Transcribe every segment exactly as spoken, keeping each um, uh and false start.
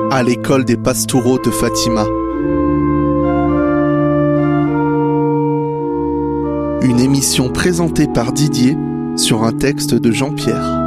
à l'école des Pastoureaux de Fatima. Une émission présentée par Didier sur un texte de Jean-Pierre.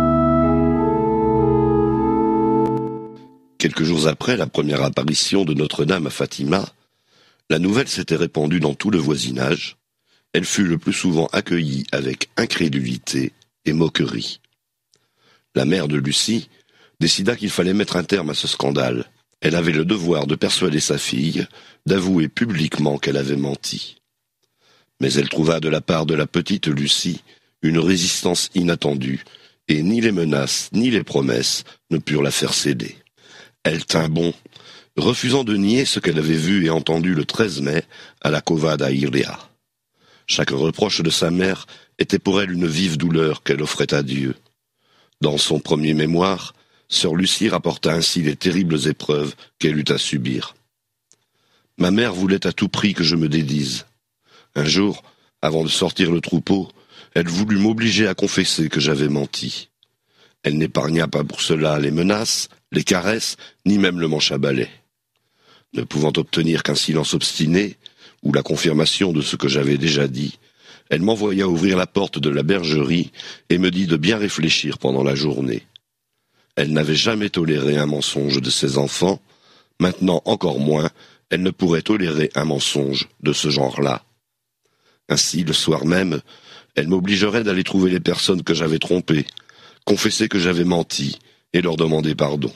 Quelques jours après la première apparition de Notre-Dame à Fatima, la nouvelle s'était répandue dans tout le voisinage. Elle fut le plus souvent accueillie avec incrédulité et moquerie. La mère de Lucie décida qu'il fallait mettre un terme à ce scandale. Elle avait le devoir de persuader sa fille d'avouer publiquement qu'elle avait menti. Mais elle trouva de la part de la petite Lucie une résistance inattendue, et ni les menaces ni les promesses ne purent la faire céder. Elle tint bon, refusant de nier ce qu'elle avait vu et entendu le treize mai à la Cova da Iria. Chaque reproche de sa mère était pour elle une vive douleur qu'elle offrait à Dieu. Dans son premier mémoire, sœur Lucie rapporta ainsi les terribles épreuves qu'elle eut à subir. « Ma mère voulait à tout prix que je me dédise. Un jour, avant de sortir le troupeau, elle voulut m'obliger à confesser que j'avais menti. Elle n'épargna pas pour cela les menaces, les caresses, ni même le manche à balai. Ne pouvant obtenir qu'un silence obstiné, ou la confirmation de ce que j'avais déjà dit, elle m'envoya ouvrir la porte de la bergerie et me dit de bien réfléchir pendant la journée. Elle n'avait jamais toléré un mensonge de ses enfants, maintenant encore moins, elle ne pourrait tolérer un mensonge de ce genre-là. Ainsi, le soir même, elle m'obligerait d'aller trouver les personnes que j'avais trompées, confesser que j'avais menti et leur demander pardon.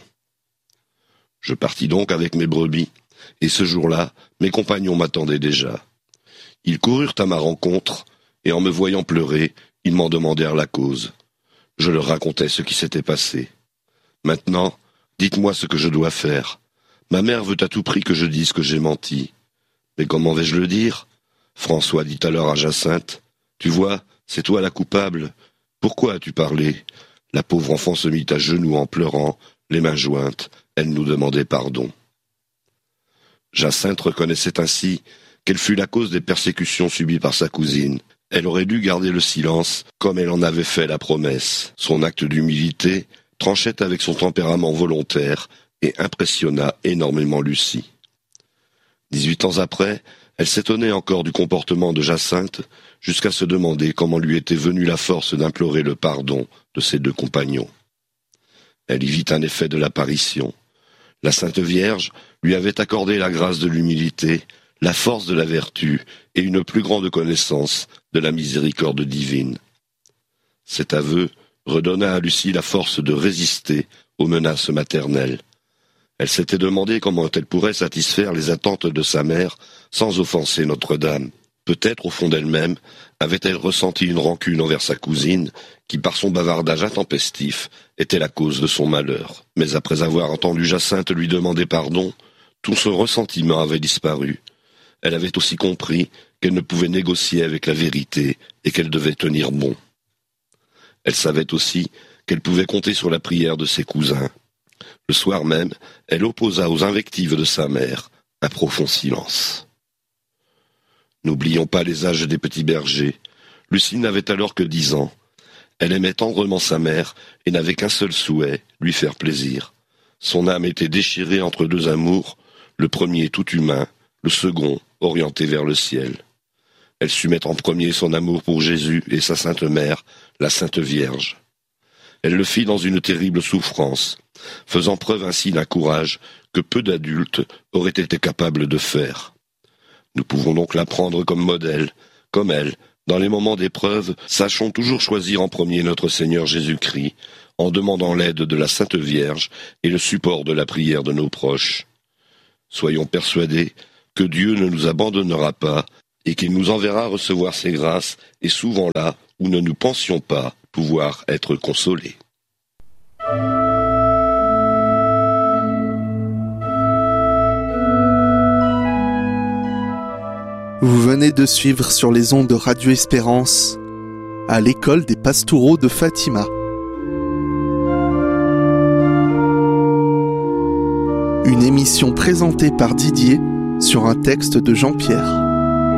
Je partis donc avec mes brebis, et ce jour-là, mes compagnons m'attendaient déjà. Ils coururent à ma rencontre, et en me voyant pleurer, ils m'en demandèrent la cause. Je leur racontai ce qui s'était passé. Maintenant, dites-moi ce que je dois faire. Ma mère veut à tout prix que je dise que j'ai menti. Mais comment vais-je le dire ? François dit alors à Jacinthe, « Tu vois, c'est toi la coupable. Pourquoi as-tu parlé ?» La pauvre enfant se mit à genoux en pleurant, les mains jointes. Elle nous demandait pardon. Jacinthe reconnaissait ainsi qu'elle fut la cause des persécutions subies par sa cousine. Elle aurait dû garder le silence, comme elle en avait fait la promesse. Son acte d'humilité tranchait avec son tempérament volontaire et impressionna énormément Lucie. Dix-huit ans après, elle s'étonnait encore du comportement de Jacinthe, jusqu'à se demander comment lui était venue la force d'implorer le pardon de ses deux compagnons. Elle y vit un effet de l'apparition. La Sainte Vierge lui avait accordé la grâce de l'humilité, la force de la vertu et une plus grande connaissance de la miséricorde divine. Cet aveu redonna à Lucie la force de résister aux menaces maternelles. Elle s'était demandé comment elle pourrait satisfaire les attentes de sa mère sans offenser Notre-Dame. Peut-être, au fond d'elle-même, avait-elle ressenti une rancune envers sa cousine, qui, par son bavardage intempestif, était la cause de son malheur. Mais après avoir entendu Jacinthe lui demander pardon, tout son ressentiment avait disparu. Elle avait aussi compris qu'elle ne pouvait négocier avec la vérité et qu'elle devait tenir bon. Elle savait aussi qu'elle pouvait compter sur la prière de ses cousins. Le soir même, elle opposa aux invectives de sa mère un profond silence. N'oublions pas les âges des petits bergers. Lucie n'avait alors que dix ans. Elle aimait tendrement sa mère et n'avait qu'un seul souhait, lui faire plaisir. Son âme était déchirée entre deux amours, le premier tout humain, le second orienté vers le ciel. Elle sut mettre en premier son amour pour Jésus et sa sainte mère, la Sainte Vierge. Elle le fit dans une terrible souffrance, faisant preuve ainsi d'un courage que peu d'adultes auraient été capables de faire. Nous pouvons donc la prendre comme modèle. Comme elle, dans les moments d'épreuve, sachons toujours choisir en premier notre Seigneur Jésus-Christ, en demandant l'aide de la Sainte Vierge et le support de la prière de nos proches. Soyons persuadés que Dieu ne nous abandonnera pas et qu'il nous enverra recevoir ses grâces, et souvent là où ne nous pensions pas pouvoir être consolés. Vous venez de suivre sur les ondes de Radio Espérance à l'école des Pastoureaux de Fatima. Une émission présentée par Didier sur un texte de Jean-Pierre.